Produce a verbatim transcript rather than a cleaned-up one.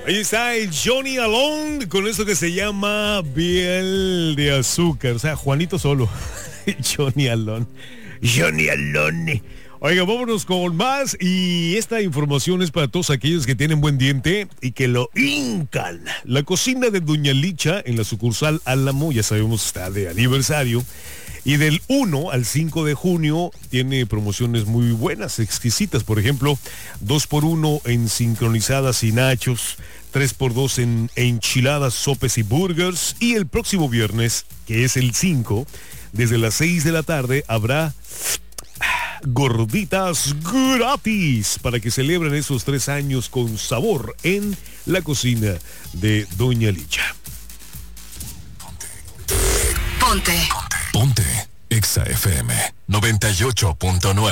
Ahí está el Johnny Alone con eso que se llama Piel de Azúcar. O sea, Juanito solo. Johnny Alone. Johnny Alone. Oiga, vámonos con más. Y esta información es para todos aquellos que tienen buen diente y que lo hincan. La cocina de Doña Licha en la sucursal Álamo, ya sabemos, está de aniversario. Y del uno al cinco de junio tiene promociones muy buenas, exquisitas. Por ejemplo, dos por uno en sincronizadas y nachos, tres por dos en enchiladas, sopes y burgers. Y el próximo viernes, que es el cinco, desde las seis de la tarde, habrá gorditas gratis para que celebren esos tres años con sabor en la cocina de Doña Licha. Ponte. Ponte. Exa F M noventa y ocho punto nueve.